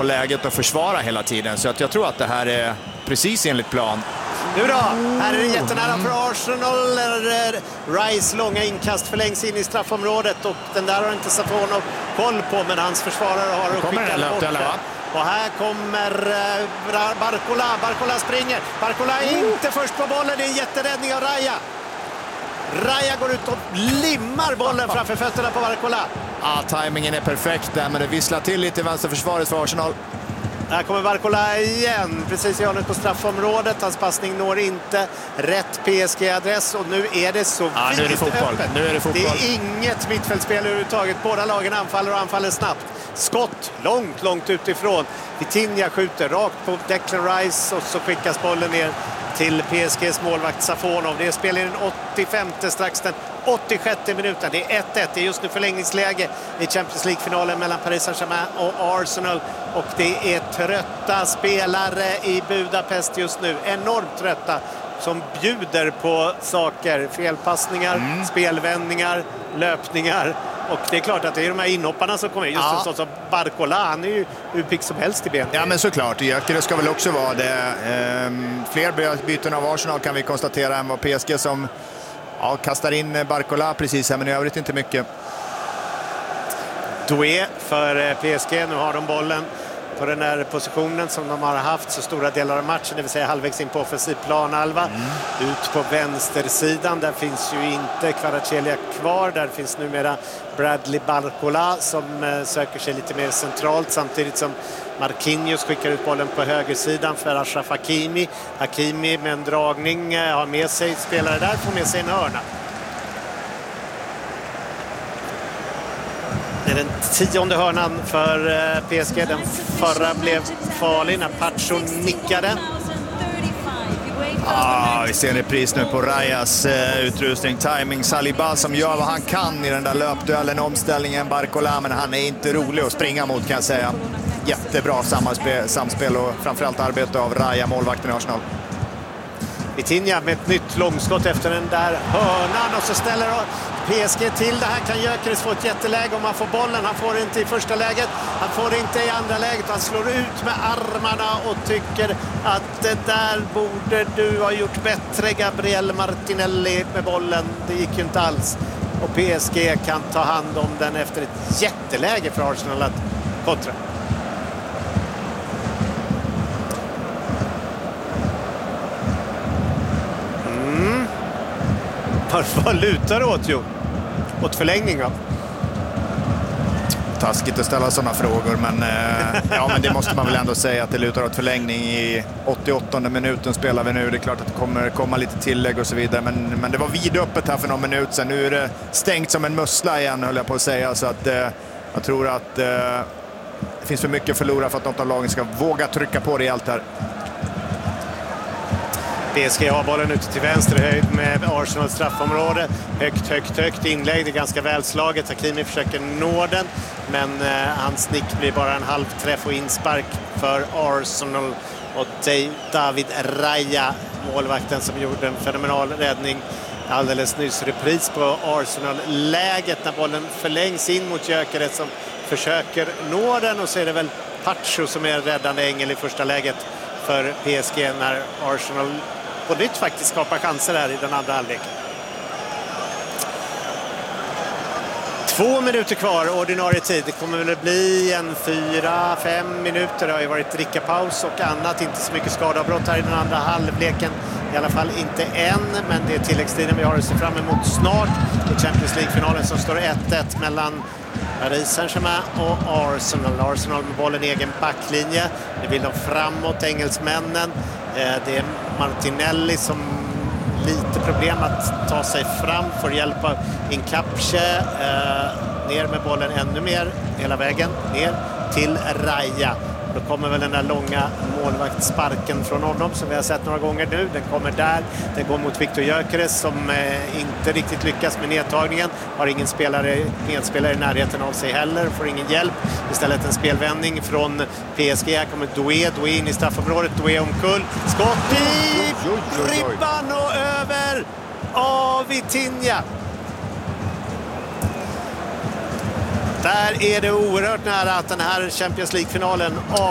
på läget och försvara hela tiden. Så att jag tror att det här är precis enligt plan. Nu då, här är det jättenära för Arsenal. Rice långa inkast förlängs in i straffområdet och den där har inte Safonov koll på, men hans försvarare har skickat bort den. Och här kommer Barcola. Barcola springer. Barcola är inte först på bollen. Det är en jätteräddning av Raya. Raya går ut och limmar bollen framför fötterna på Barcola. Ja, tajmingen är perfekt där, men det visslar till lite i vänsterförsvaret för Arsenal. Här kommer Barcola igen, precis i hörnet på straffområdet. Hans passning når inte rätt PSG-adress och nu är det så nu är det fotboll. Nu är det fotboll. Det är inget mittfältspel överhuvudtaget. Båda lagen anfaller och anfaller snabbt. Skott långt utifrån. Vitinha skjuter rakt på Declan Rice och så skickas bollen ner till PSGs målvakt Safonov. Det är spel i den 85 strax den 86 minuten. Det är 1-1. Det är just nu förlängningsläge i Champions League-finalen mellan Paris Saint-Germain och Arsenal. Och det är trötta spelare i Budapest just nu. Enormt trötta som bjuder på saker. Felpassningar, spelvändningar, löpningar. Och det är klart att det är de här inhopparna som kommer. Just en sån som Barcola, han är ju hur pick som helst i ben. Ja, men såklart. Gyökeres ska väl också vara det. Fler byten av Arsenal kan vi konstatera än vad PSG som kastar in Barcola precis här, men i övrigt inte mycket. Doué för PSG, nu har de bollen på den här positionen som de har haft så stora delar av matchen, det vill säga halvvägs in på offensiv planhalva. Ut på vänstersidan, där finns ju inte Kvaratskhelia kvar, där finns numera Bradley Barcola som söker sig lite mer centralt, samtidigt som Marquinhos skickar ut bollen på högersidan för Achraf Hakimi. Hakimi med en dragning har med sig spelare där, får med sig en hörna. Det är den 10:e hörnan för PSG. Den förra blev farlig när Pacho nickade. Vi ser en repris nu på Rayas utrustning. Timing, Saliba som gör vad han kan i den där löpduellen, omställningen. Barcola, men han är inte rolig att springa mot, kan jag säga. Jättebra samspel och framförallt arbete av Raya, målvakten i Arsenal. Vitinha med ett nytt långskott efter den där hörnan och så ställer PSG till det här. Kan Gyökeres få ett jätteläge om han får bollen. Han får det inte i första läget, han får det inte i andra läget. Han slår ut med armarna och tycker att det där borde du ha gjort bättre, Gabriel Martinelli, med bollen. Det gick ju inte alls. Och PSG kan ta hand om den efter ett jätteläge för Arsenal att kontra. Vad lutar det åt, ju? Åt förlängning då? Taskigt att ställa sådana frågor, men men det måste man väl ändå säga att det lutar åt förlängning. I 88:e minuten spelar vi nu. Det är klart att det kommer komma lite tillägg och så vidare, men det var vidöppet här för någon minut sedan. Nu är det stängt som en mussla igen, höll jag på att säga, så att jag tror att det finns för mycket att förlora för att något av lagen ska våga trycka på rejält här. PSG har bollen ute till vänster, höjd med Arsenals straffområde. Högt inlägg, det är ganska välslaget. Hakimi försöker nå den, men hans nick blir bara en halvträff och inspark för Arsenal. Och David Raya, målvakten som gjorde en fenomenal räddning alldeles nyss. Repris på Arsenal-läget när bollen förlängs in mot Gyökeres som försöker nå den, och så är det väl Pacho som är räddande ängel i första läget för PSG när Arsenal på nytt faktiskt skapar chanser här i den andra halvleken. 2 minuter kvar, ordinarie tid. Det kommer väl bli en 4-5 minuter. Det har ju varit drickapaus och annat. Inte så mycket skadeavbrott här i den andra halvleken. I alla fall inte än, men det är tilläggstiden vi har att se fram emot snart. I Champions League-finalen som står 1-1 mellan Paris Saint-Germain och Arsenal. Arsenal med bollen i egen backlinje. Nu vill de framåt, engelsmännen. Det är Martinelli som lite problem att ta sig fram, får hjälp av Inkapche. Ner med bollen ännu mer hela vägen ner till Raya. Då kommer väl den där långa målvaktssparken från honom som vi har sett några gånger nu. Den kommer där. Den går mot Viktor Gyökeres som inte riktigt lyckas med nedtagningen. Har ingen medspelare i närheten av sig heller. Får ingen hjälp. Istället en spelvändning från PSG. Här kommer Doué in i straffområdet. Doué omkull. Skott i ribban och över av Vitinha. Där är det oerhört nära att den här Champions League-finalen